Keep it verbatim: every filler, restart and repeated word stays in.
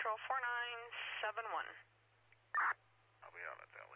Central four nine seven one. I'll be on it then.